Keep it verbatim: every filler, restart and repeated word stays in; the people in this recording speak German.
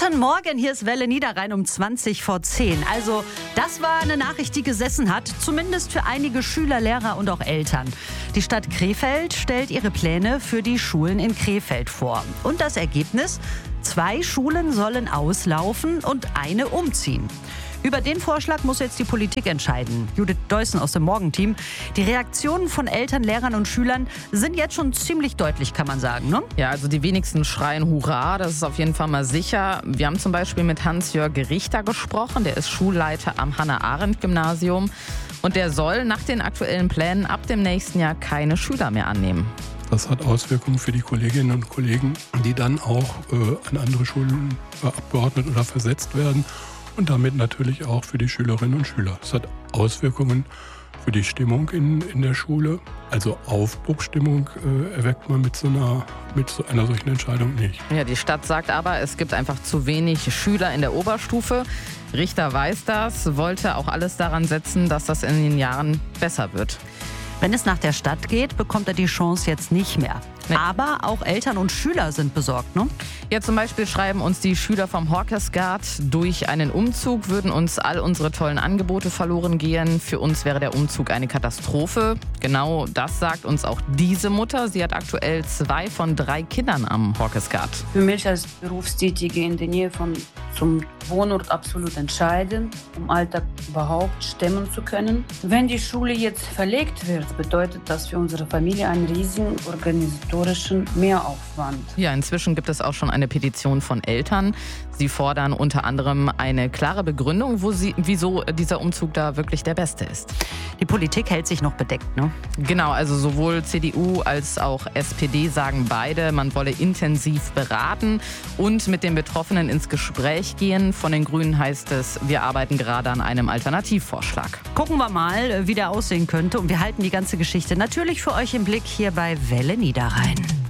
Guten Morgen, hier ist Welle Niederrhein um zwanzig vor zehn. Also das war eine Nachricht, die gesessen hat, zumindest für einige Schüler, Lehrer und auch Eltern. Die Stadt Krefeld stellt ihre Pläne für die Schulen in Krefeld vor. Und das Ergebnis? Zwei Schulen sollen auslaufen und eine umziehen. Über den Vorschlag muss jetzt die Politik entscheiden. Judith Deussen aus dem Morgenteam. Die Reaktionen von Eltern, Lehrern und Schülern sind jetzt schon ziemlich deutlich, kann man sagen, ne? Ja, also die wenigsten schreien Hurra, das ist auf jeden Fall mal sicher. Wir haben zum Beispiel mit Hans-Jörg Richter gesprochen, der ist Schulleiter am Hannah-Arendt-Gymnasium. Und der soll nach den aktuellen Plänen ab dem nächsten Jahr keine Schüler mehr annehmen. Das hat Auswirkungen für die Kolleginnen und Kollegen, die dann auch äh, an andere Schulen äh, abgeordnet oder versetzt werden. Und damit natürlich auch für die Schülerinnen und Schüler. Es hat Auswirkungen für die Stimmung in, in der Schule. Also Aufbruchsstimmung äh, erweckt man mit so, einer, mit so einer solchen Entscheidung nicht. Ja, die Stadt sagt aber, es gibt einfach zu wenig Schüler in der Oberstufe. Richter weiß das, wollte auch alles daran setzen, dass das in den Jahren besser wird. Wenn es nach der Stadt geht, bekommt er die Chance jetzt nicht mehr. Nee. Aber auch Eltern und Schüler sind besorgt, ne? Ja, zum Beispiel schreiben uns die Schüler vom Hawkersgard, durch einen Umzug würden uns all unsere tollen Angebote verloren gehen. Für uns wäre der Umzug eine Katastrophe. Genau das sagt uns auch diese Mutter. Sie hat aktuell zwei von drei Kindern am Hawkersgard. Für mich als Berufstätige in der Nähe von zum Wohnort absolut entscheidend, um Alltag überhaupt stemmen zu können. Wenn die Schule jetzt verlegt wird, bedeutet das für unsere Familie einen riesigen organisatorischen Mehraufwand. Ja, inzwischen gibt es auch schon eine Petition von Eltern. Sie fordern unter anderem eine klare Begründung, wo sie, wieso dieser Umzug da wirklich der beste ist. Die Politik hält sich noch bedeckt, ne? Genau, also sowohl C D U als auch S P D sagen beide, man wolle intensiv beraten und mit den Betroffenen ins Gespräch gehen. Von den Grünen heißt es, wir arbeiten gerade an einem Alternativvorschlag. Gucken wir mal, wie der aussehen könnte. Und wir halten die ganze Geschichte natürlich für euch im Blick hier bei Welle Niederrhein.